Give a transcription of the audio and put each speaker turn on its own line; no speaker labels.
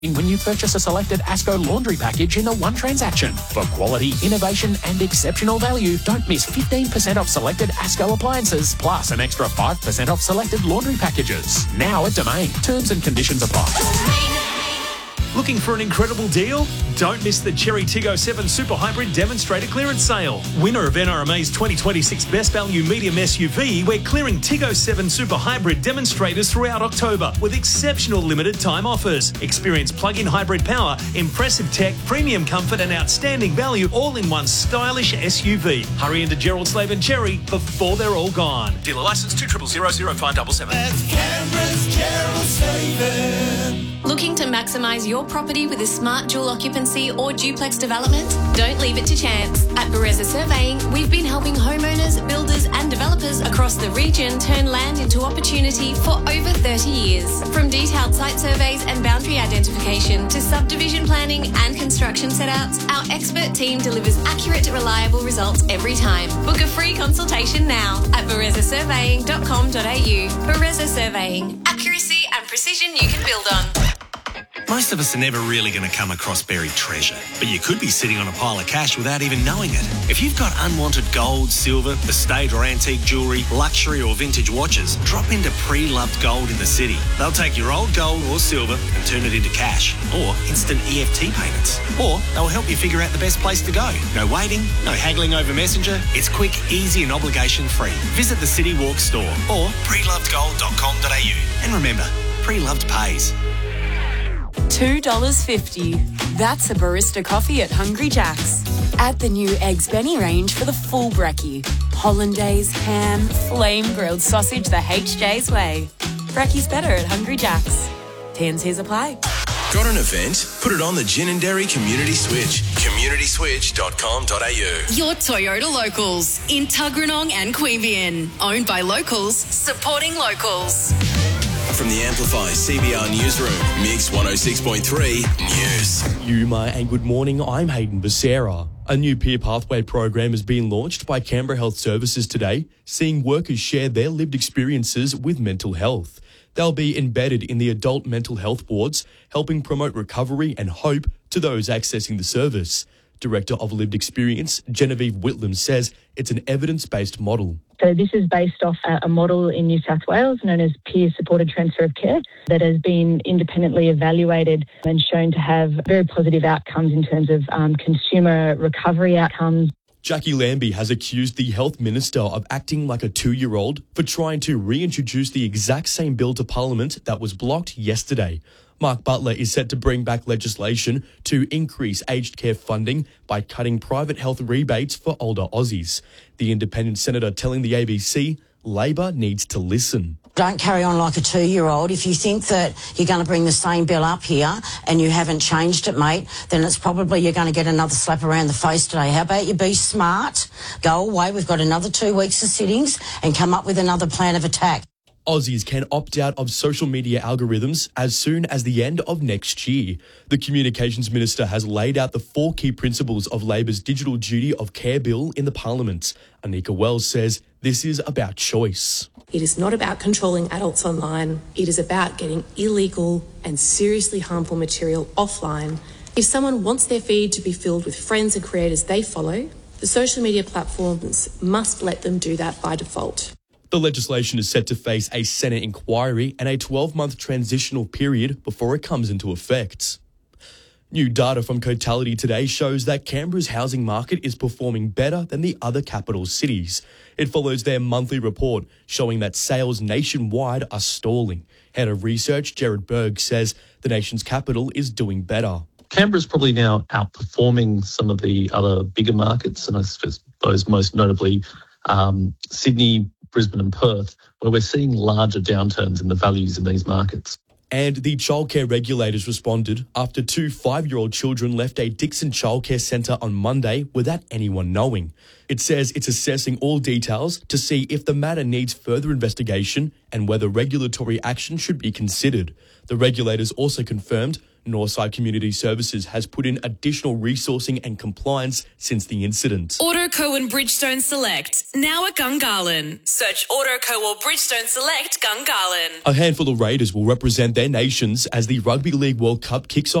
when you purchase a selected ASCO laundry package in the one transaction. For quality, innovation and exceptional value, don't miss 15% off selected ASCO appliances, plus an extra 5% off selected laundry packages. Now at Domain. Terms and conditions apply.
Looking for an incredible deal? Don't miss the Chery Tiggo 7 Super Hybrid Demonstrator Clearance Sale. Winner of NRMA's 2026 Best Value Medium SUV, we're clearing Tiggo 7 Super Hybrid demonstrators throughout October with exceptional limited time offers. Experience plug-in hybrid power, impressive tech, premium comfort and outstanding value all in one stylish SUV. Hurry into Gerald Slave and Chery before they're all gone. Dealer licence 2000577.
That's Canberra's Gerald Slave.
Looking to maximise your property with a smart dual occupancy or duplex development? Don't leave it to chance. At Bereza Surveying, we've been helping homeowners, builders and developers across the region turn land into opportunity for over 30 years. From detailed site surveys and boundary identification to subdivision planning and construction setouts, our expert team delivers accurate, reliable results every time. Book a free consultation now at berezasurveying.com.au. Bereza Surveying. Accuracy and precision you can build on.
Most of us are never really going to come across buried treasure, but you could be sitting on a pile of cash without even knowing it. If you've got unwanted gold, silver, estate or antique jewellery, luxury or vintage watches, drop into Pre-Loved Gold in the city. They'll take your old gold or silver and turn it into cash or instant EFT payments. Or they'll help you figure out the best place to go. No waiting, no haggling over Messenger. It's quick, easy and obligation-free. Visit the City Walk store or prelovedgold.com.au. And remember, Pre-Loved pays.
$2.50. That's a barista coffee at Hungry Jack's. Add the new Eggs Benny range for the full brekkie. Hollandaise, ham, flame-grilled sausage the HJ's way. Brekkie's better at Hungry Jack's. T&Cs apply.
Got an event? Put it on the Gin and Dairy Community Switch. communityswitch.com.au.
Your Toyota Locals in Tuggeranong and Queanbeyan. Owned by locals, supporting locals.
From the Amplify CBR Newsroom, Mix 106.3 News.
Yuma and good morning, I'm Hayden Becerra. A new peer pathway program is being launched by Canberra Health Services today, seeing workers share their lived experiences with mental health. They'll be embedded in the adult mental health wards, helping promote recovery and hope to those accessing the service. Director of Lived Experience, Genevieve Whitlam, says it's an evidence-based model.
So this is based off a model in New South Wales known as peer-supported transfer of care that has been independently evaluated and shown to have very positive outcomes in terms of consumer recovery outcomes.
Jackie Lambie has accused the Health Minister of acting like a 2-year-old for trying to reintroduce the exact same bill to Parliament that was blocked yesterday. Mark Butler is set to bring back legislation to increase aged care funding by cutting private health rebates for older Aussies. The independent senator telling the ABC Labor needs to listen.
Don't carry on like a 2-year-old. If you think that you're going to bring the same bill up here and you haven't changed it, mate, then it's probably you're going to get another slap around the face today. How about you be smart, go away, we've got another 2 weeks of sittings and come up with another plan of attack.
Aussies can opt out of social media algorithms as soon as the end of next year. The Communications Minister has laid out the 4 key principles of Labor's Digital Duty of Care Bill in the Parliament. Anika Wells says this is about choice.
It is not about controlling adults online. It is about getting illegal and seriously harmful material offline. If someone wants their feed to be filled with friends and creators they follow, the social media platforms must let them do that by default.
The legislation is set to face a Senate inquiry and a 12-month transitional period before it comes into effect. New data from Cotality today shows that Canberra's housing market is performing better than the other capital cities. It follows their monthly report showing that sales nationwide are stalling. Head of Research Jared Berg says the nation's capital is doing better.
Canberra's probably now outperforming some of the other bigger markets, and I suppose most notably Sydney, Brisbane and Perth, where we're seeing larger downturns in the values in these markets.
And the childcare regulators responded after 2 5-year-old children left a Dixon childcare centre on Monday without anyone knowing. It says it's assessing all details to see if the matter needs further investigation and whether regulatory action should be considered. The regulators also confirmed Northside Community Services has put in additional resourcing and compliance since the incident.
Autoco and Bridgestone Select, now at Gungahlin. Search Autoco or Bridgestone Select Gungahlin.
A handful of Raiders will represent their nations as the Rugby League World Cup kicks off